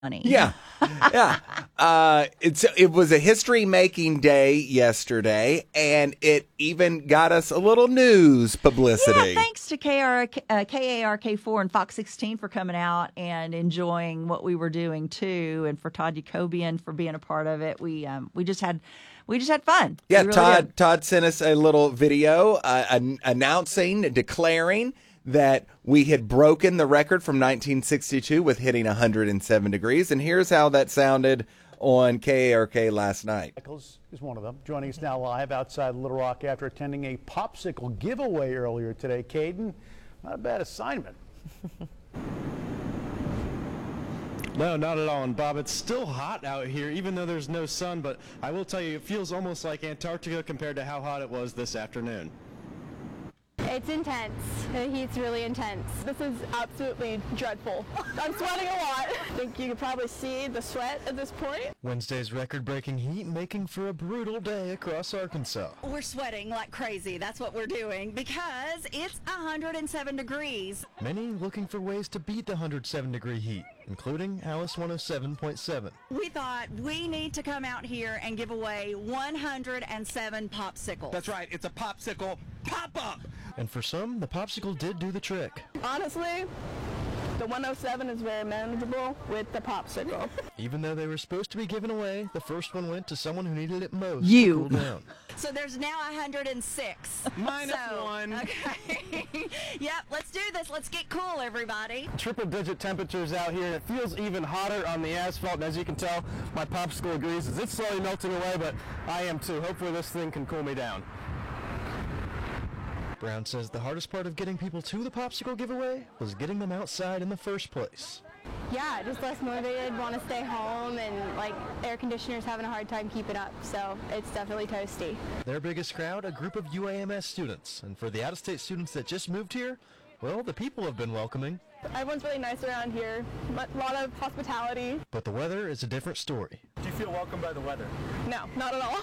money. Yeah. Yeah. It was a history-making day yesterday, and it even got us a little news publicity. Yeah, thanks to KARK4 and Fox 16 for coming out and enjoying what we were doing too, and for Todd Jacobian for being a part of it. We just had fun. Yeah, really Todd sent us a little video declaring that we had broken the record from 1962 with hitting 107 degrees. And here's how that sounded on KARK last night. Michaels is one of them, joining us now live outside Little Rock after attending a popsicle giveaway earlier today. Caden, not a bad assignment. No, not at all. And Bob, it's still hot out here, even though there's no sun. But I will tell you, it feels almost like Antarctica compared to how hot it was this afternoon. It's intense. The heat's really intense. This is absolutely dreadful. I'm sweating a lot. I think you can probably see the sweat at this point. Wednesday's record-breaking heat making for a brutal day across Arkansas. We're sweating like crazy. That's what we're doing because it's 107 degrees. Many looking for ways to beat the 107-degree heat, including Alice 107.7. We thought we need to come out here and give away 107 popsicles. That's right. It's a popsicle pop-up. And for some, the popsicle did do the trick. Honestly, the 107 is very manageable with the popsicle. Even though they were supposed to be given away, the first one went to someone who needed it most You. to cool down. So there's now 106. Minus one. Okay. Yep, let's do this. Let's get cool, everybody. Triple-digit temperatures out here. It feels even hotter on the asphalt. And as you can tell, my popsicle agrees. It's slowly melting away, but I am too. Hopefully this thing can cool me down. Brown says the hardest part of getting people to the popsicle giveaway was getting them outside in the first place. Yeah, just less motivated, want to stay home, and like air conditioners having a hard time keeping up. So it's definitely toasty. Their biggest crowd, a group of UAMS students. And for the out-of-state students that just moved here, well, the people have been welcoming. Everyone's really nice around here. A lot of hospitality. But the weather is a different story. Do you feel welcome by the weather? No, not at all.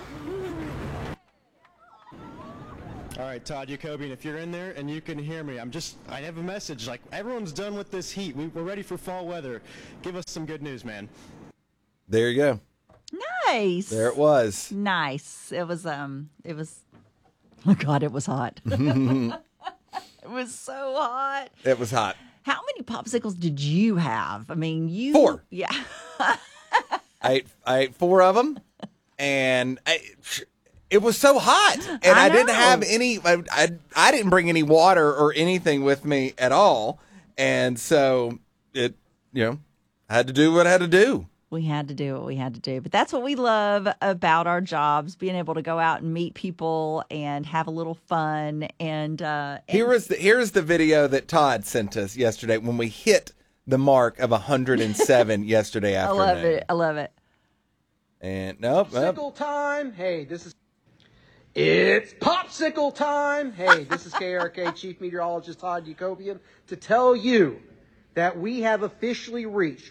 All right, Todd Jacobian, if you're in there and you can hear me, I have a message. Like, everyone's done with this heat. We're ready for fall weather. Give us some good news, man. There you go. Nice. There it was. Nice. It was, oh God, it was hot. It was so hot. It was hot. How many popsicles did you have? I mean, 4. Yeah. I ate 4 of them, and it was so hot, and I didn't have any. I didn't bring any water or anything with me at all, and so I had to do what I had to do. We had to do what we had to do. But that's what we love about our jobs, being able to go out and meet people and have a little fun. And here's the video that Todd sent us yesterday when we hit the mark of 107 yesterday afternoon. I love it. And nope. Popsicle time. Hey, it's popsicle time. Hey, this is KRK Chief Meteorologist Todd Jacobian to tell you that we have officially reached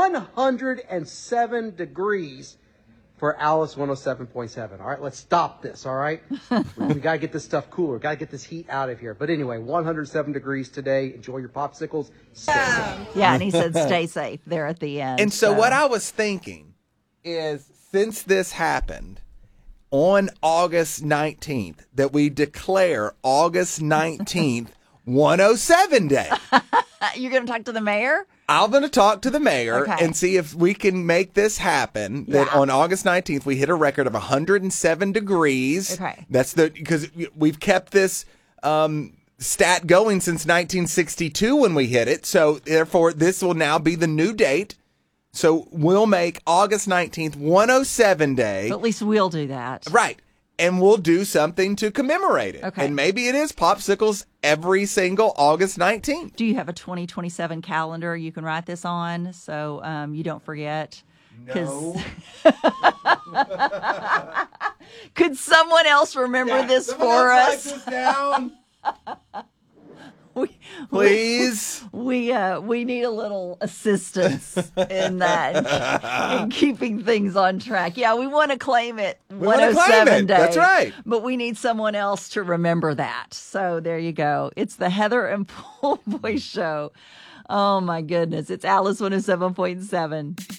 107 degrees for Alice 107.7. All right, let's stop this, all right? we got to get this stuff cooler. Got to get this heat out of here. But anyway, 107 degrees today. Enjoy your popsicles. Stay safe. Yeah, and he said stay safe there at the end. And so what I was thinking is, since this happened on August 19th, that we declare August 19th 107 Day. You're going to talk to the mayor? I'm going to talk to the mayor Okay. and see if we can make this happen. Yeah. That on August 19th, we hit a record of 107 degrees. Okay. That's because we've kept this stat going since 1962 when we hit it. So therefore, this will now be the new date. So we'll make August 19th 107 Day. But at least we'll do that. Right. And we'll do something to commemorate it. Okay. And maybe it is popsicles every single August 19th. Do you have a 2027 calendar you can write this on so you don't forget? No. Could someone else remember this for us? Write this down. Please. Please. We need a little assistance in that, in keeping things on track. Yeah, we want to claim it. We wanna claim it. Day. That's right. But we need someone else to remember that. So there you go. It's the Heather and Paul Boy Show Oh my goodness. It's Alice 107.7.